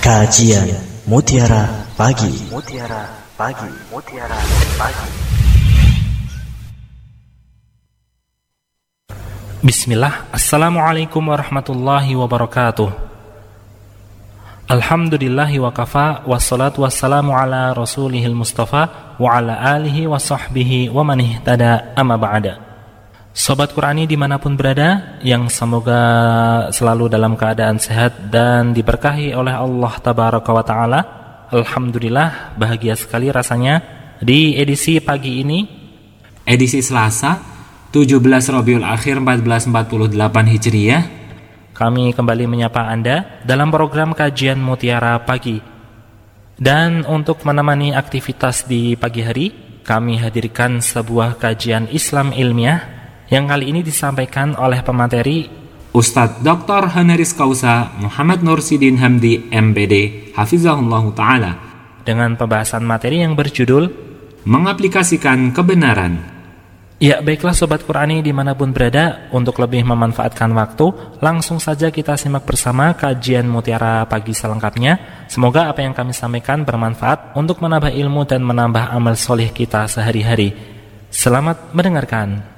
Kajian Mutiara Pagi. Bismillah. Assalamualaikum warahmatullahi wabarakatuh. Alhamdulillahi wa kafa, wassalatu wassalamu ala rasulihil mustafa wa ala alihi wa sahbihi wa man ihtada, amma ba'da. Sobat Qurani dimanapun berada, yang semoga selalu dalam keadaan sehat dan diberkahi oleh Allah Tabaraka wa Ta'ala. Alhamdulillah, bahagia sekali rasanya di edisi pagi ini, edisi Selasa 17 Rabiul Akhir 1448 Hijriah. Kami kembali menyapa Anda dalam program kajian Mutiara Pagi. Dan untuk menemani aktivitas di pagi hari, kami hadirkan sebuah kajian Islam ilmiah yang kali ini disampaikan oleh pemateri Ustadz Dr. Honoris Causa Muhammad Nursidin Hamdi MPD Hafizahullah Ta'ala, dengan pembahasan materi yang berjudul Mengaplikasikan Kebenaran. Ya, baiklah Sobat Qurani dimanapun berada, untuk lebih memanfaatkan waktu, langsung saja kita simak bersama kajian Mutiara Pagi selengkapnya. Semoga apa yang kami sampaikan bermanfaat untuk menambah ilmu dan menambah amal soleh kita sehari-hari. Selamat mendengarkan.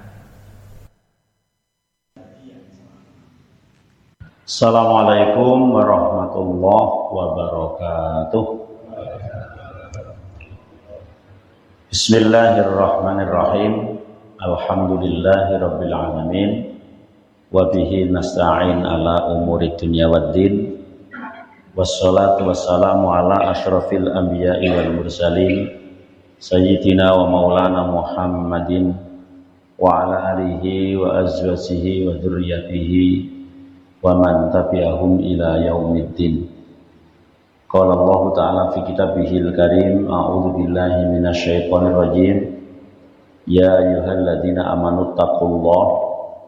Assalamualaikum warahmatullahi wabarakatuh. Bismillahirrahmanirrahim. Alhamdulillahi rabbil alamin. Wa bihi nasta'in ala umuri dunya waddin. Wassalatu wassalamu ala asyrafil anbiya'i wal mursalin, sayyidina wa maulana Muhammadin wa ala alihi wa azwajihi wa dzurriyyatihi wa man tabi'ahum ila yaumiddin. Qala Allah Ta'ala fi kitabihil karim, a'udzu billahi minasyaitonir rajim. Ya ayyuhalladzina amanu taqullaha